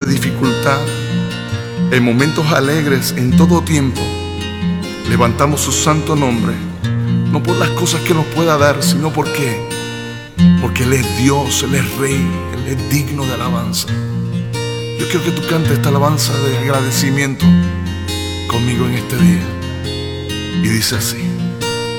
dificultad, en momentos alegres, en todo tiempo, levantamos su santo nombre, no por las cosas que nos pueda dar, sino porque Él es Dios, Él es Rey, Él es digno de alabanza. Yo quiero que tú cantes esta alabanza de agradecimiento conmigo en este día. Y dice así: